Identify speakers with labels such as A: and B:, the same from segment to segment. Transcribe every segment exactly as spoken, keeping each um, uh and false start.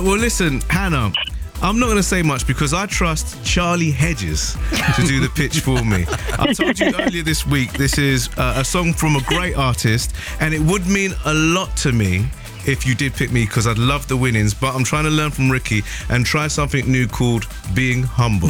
A: right, well, listen, Hannah, I'm not going to say much because I trust Charlie Hedges to do the pitch for me. I told you earlier this week, this is uh, a song from a great artist, and it would mean a lot to me if you did pick me because I'd love the winnings, but I'm trying to learn from Ricky and try something new called being humble.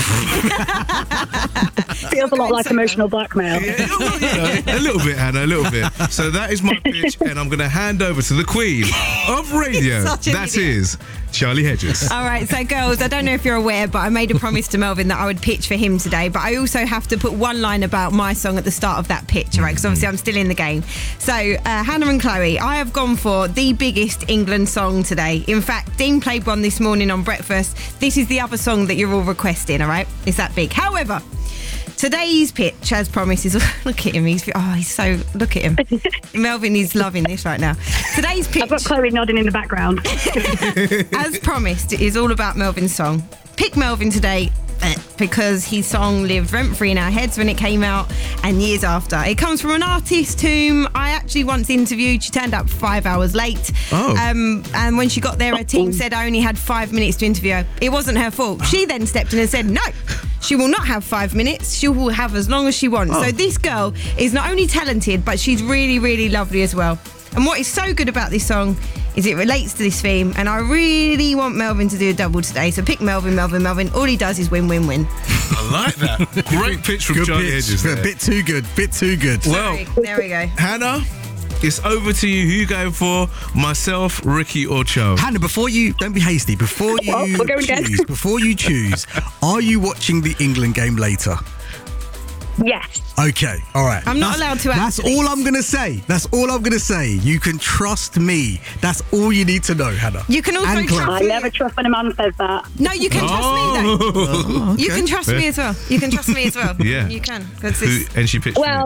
B: Feels a lot like emotional blackmail.
A: Yeah, well, you know, a little bit, Hannah, a little bit. So that is my pitch, and I'm going to hand over to the queen of radio. That is Charlie Hedges.
C: All right, so girls, I don't know if you're aware, but I made a promise to Melvin that I would pitch for him today, but I also have to put one line about my song at the start of that pitch, right? Because obviously I'm still in the game. So, uh, Hannah and Chloe, I have gone for the biggest England song today. In fact, Dean played one this morning on breakfast. This is the other song that you're all requesting, all right? It's that big. However, today's pitch, as promised, is... Look at him. He's oh, he's so... Look at him. Melvin is loving this right now. Today's pitch...
B: I've got Chloe nodding in the background.
C: As promised, it is all about Melvin's song. Pick Melvin today because his song lived rent-free in our heads when it came out and years after. It comes from an artist whom I actually once interviewed. She turned up five hours late.
A: Oh.
C: Um, and when she got there, her team said I only had five minutes to interview her. It wasn't her fault. She then stepped in and said, no, she will not have five minutes. She will have as long as she wants.
A: Oh.
C: So this girl is not only talented, but she's really, really lovely as well. And what is so good about this song is it relates to this theme, and I really want Melvin to do a double today. So pick Melvin, Melvin, Melvin. All he does is win, win, win.
A: I like that. Great pitch from
D: Good
A: Charlie
D: pitch.
A: Hedges there.
D: A bit too good, bit too good.
A: Well,
C: Sorry. There we go.
A: Hannah, it's over to you. Who you going for? Myself, Ricky, or Cho?
D: Hannah, before you, don't be hasty. Before you
B: Oh, we're going again.
D: choose, before you choose, are you watching the England game later?
B: Yes.
D: Okay, all right.
C: I'm not
D: That's-
C: allowed to
D: That's
C: answer
D: all
C: this.
D: I'm going to say. That's all I'm going to say. You can trust me. That's all you need to know, Hannah.
C: You can also
D: And Chloe.
C: trust
B: I
C: me.
B: never trust when a man says that.
C: No, you can trust me though.
A: Oh.
C: You can trust me as well. You can trust me as well.
A: Yeah.
C: You can. 'Cause
A: Who,
C: it's-
A: and she pitched
B: Well,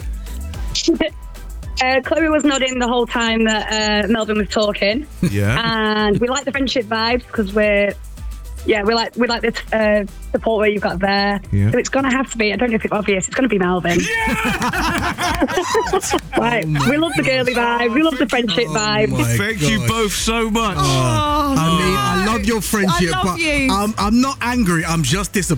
B: uh, Chloe was nodding the whole time that uh, Melvin was talking.
A: me. Yeah.
B: And we like the friendship vibes because we're, yeah, we like we like this uh, support where you've got there.
A: Yeah.
B: So it's going to have to be, I don't know if it's obvious, it's going to be Melvin. Right, we love the girly vibe, we love the friendship
D: Oh
B: vibe.
D: my
A: Thank you
D: gosh.
A: both so much.
C: Oh,
D: I mean, I love your friendship,
C: I love
D: but
C: you.
D: I'm, I'm not angry. I'm just disappointed.